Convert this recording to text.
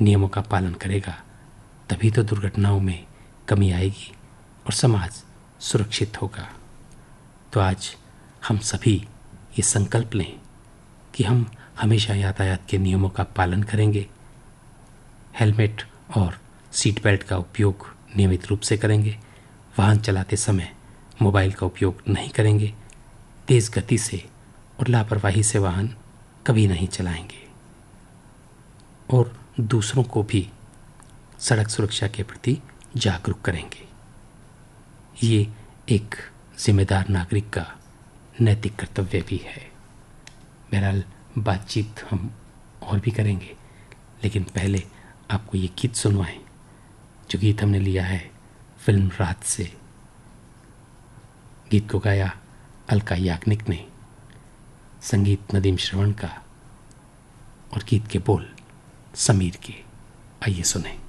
नियमों का पालन करेगा तभी तो दुर्घटनाओं में कमी आएगी और समाज सुरक्षित होगा। तो आज हम सभी ये संकल्प लें कि हम हमेशा यातायात के नियमों का पालन करेंगे, हेलमेट और सीट बेल्ट का उपयोग नियमित रूप से करेंगे, वाहन चलाते समय मोबाइल का उपयोग नहीं करेंगे, तेज़ गति से और लापरवाही से वाहन कभी नहीं चलाएंगे और दूसरों को भी सड़क सुरक्षा के प्रति जागरूक करेंगे। ये एक जिम्मेदार नागरिक का नैतिक कर्तव्य भी है। बहरहाल बातचीत हम और भी करेंगे, लेकिन पहले आपको ये गीत सुनवाएं, जो गीत हमने लिया है फिल्म रात से। गीत को गाया अलका याग्निक ने, संगीत नदीम श्रवण का और गीत के बोल समीर के। आइए सुने।